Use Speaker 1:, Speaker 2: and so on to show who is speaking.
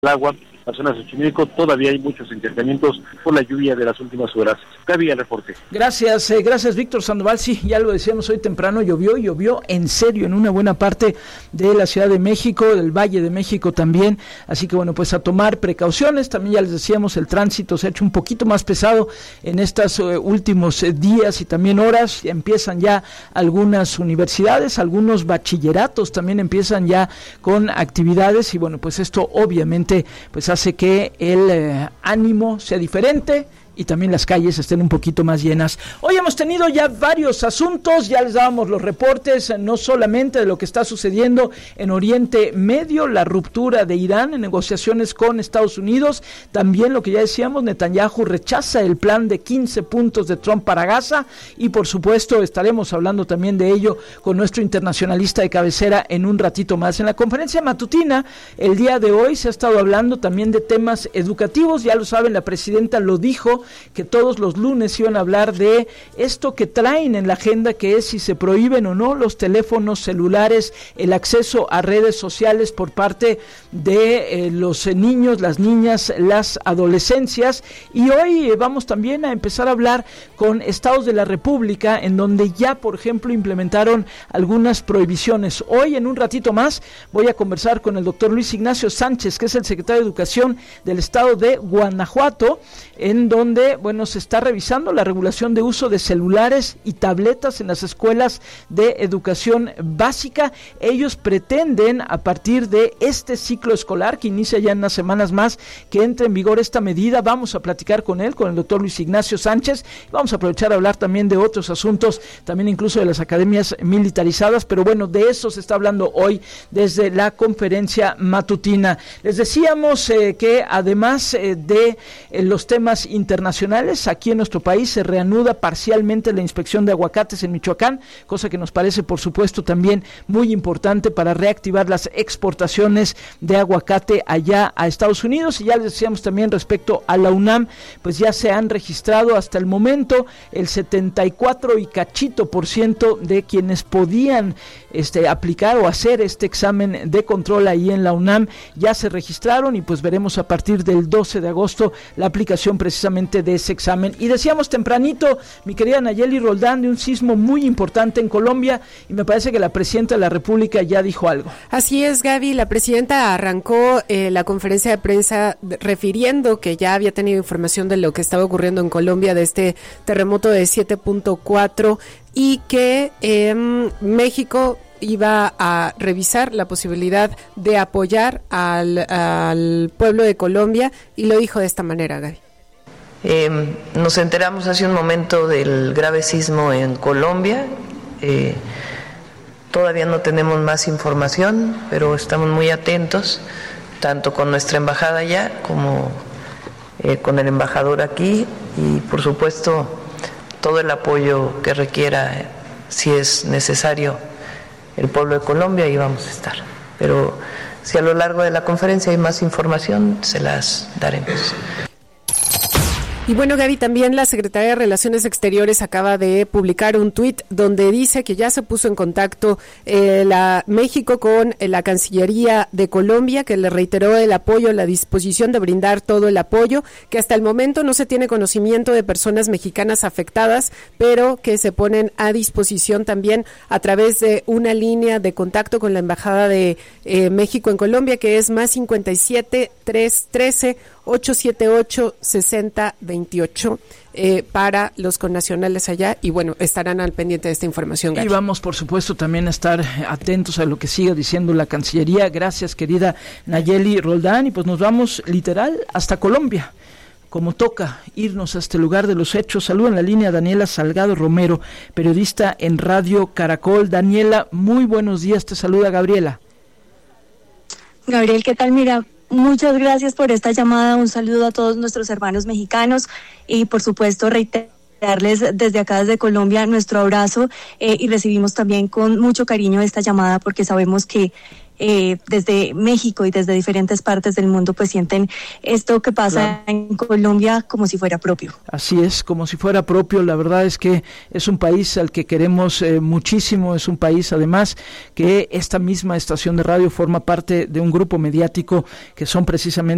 Speaker 1: el agua, la zona de Xochimilco, todavía hay muchos encharcamientos por la lluvia de las últimas horas. Gaby, el reporte.
Speaker 2: Gracias, Víctor Sandoval. Sí, ya lo decíamos hoy temprano, llovió en serio en una buena parte de la Ciudad de México, del Valle de México también, así que bueno, pues a tomar precauciones. También ya les decíamos, el tránsito se ha hecho un poquito más pesado en estos últimos días y también horas. Empiezan ya algunas universidades, algunos bachilleratos también empiezan ya con actividades y bueno, pues esto obviamente pues hace que el ánimo sea diferente y también las calles estén un poquito más llenas. Hoy hemos tenido ya varios asuntos, ya les dábamos los reportes, no solamente de lo que está sucediendo en Oriente Medio, la ruptura de Irán en negociaciones con Estados Unidos, también lo que ya decíamos, Netanyahu rechaza el plan de 15 puntos de Trump para Gaza y por supuesto estaremos hablando también de ello con nuestro internacionalista de cabecera en un ratito más. En la conferencia matutina, el día de hoy se ha estado hablando también de temas educativos, ya lo saben, la presidenta lo dijo, que todos los lunes iban a hablar de esto que traen en la agenda, que es si se prohíben o no los teléfonos celulares, el acceso a redes sociales por parte de los niños, las niñas, las adolescencias. Y hoy vamos también a empezar a hablar con estados de la República en donde ya, por ejemplo, implementaron algunas prohibiciones. Hoy, en un ratito más, voy a conversar con el doctor Luis Ignacio Sánchez, que es el secretario de Educación del estado de Guanajuato, en donde, bueno, se está revisando la regulación de uso de celulares y tabletas en las escuelas de educación básica. Ellos pretenden, a partir de este ciclo escolar, que inicia ya en unas semanas más, que entre en vigor esta medida. Vamos a platicar con él, con el doctor Luis Ignacio Sánchez. Vamos a aprovechar a hablar también de otros asuntos, también incluso de las academias militarizadas, pero bueno, de eso se está hablando hoy desde la conferencia matutina. Les decíamos que además de los temas internacionales, aquí en nuestro país se reanuda parcialmente la inspección de aguacates en Michoacán, cosa que nos parece por supuesto también muy importante para reactivar las exportaciones de aguacate allá a Estados Unidos. Y ya les decíamos también respecto a la UNAM, pues ya se han registrado hasta el momento el 74 y cachito % de quienes podían aplicar o hacer este examen de control ahí en la UNAM, ya se registraron y pues veremos a partir del 12 de agosto la aplicación precisamente de ese examen. Y decíamos tempranito, mi querida Nayeli Roldán, de un sismo muy importante en Colombia, y me parece que la presidenta de la República ya dijo algo.
Speaker 3: Así es, Gaby, la presidenta arrancó la conferencia de prensa refiriendo que ya había tenido información de lo que estaba ocurriendo en Colombia, de este terremoto de 7.4, y que México iba a revisar la posibilidad de apoyar al pueblo de Colombia, y lo dijo de esta manera, Gaby.
Speaker 4: Nos enteramos hace un momento del grave sismo en Colombia. Todavía no tenemos más información, pero estamos muy atentos, tanto con nuestra embajada allá como con el embajador aquí, y por supuesto todo el apoyo que requiera, si es necesario, el pueblo de Colombia, y vamos a estar. Pero si a lo largo de la conferencia hay más información, se las daremos.
Speaker 3: Y bueno, Gaby, también la Secretaría de Relaciones Exteriores acaba de publicar un tuit donde dice que ya se puso en contacto México con la Cancillería de Colombia, que le reiteró el apoyo, la disposición de brindar todo el apoyo, que hasta el momento no se tiene conocimiento de personas mexicanas afectadas, pero que se ponen a disposición también a través de una línea de contacto con la Embajada de México en Colombia, que es más 57 313 878-6028 para los connacionales allá, y bueno, estarán al pendiente de esta información, Gaby.
Speaker 2: Y vamos, por supuesto, también a estar atentos a lo que siga diciendo la Cancillería. Gracias, querida Nayeli Roldán, y pues nos vamos literal hasta Colombia, como toca irnos a este lugar de los hechos. Saluda en la línea a Daniela Salgado Romero, periodista en Radio Caracol. Daniela, muy buenos días, te saluda Gabriela.
Speaker 5: Gabriel, ¿qué tal? Mira, muchas gracias por esta llamada, un saludo a todos nuestros hermanos mexicanos y por supuesto reiterarles desde acá, desde Colombia, nuestro abrazo y recibimos también con mucho cariño esta llamada porque sabemos que desde México y desde diferentes partes del mundo pues sienten esto que pasa en Colombia como si fuera propio.
Speaker 2: Así es, como si fuera propio. La verdad es que es un país al que queremos muchísimo, es un país además que esta misma estación de radio forma parte de un grupo mediático que son precisamente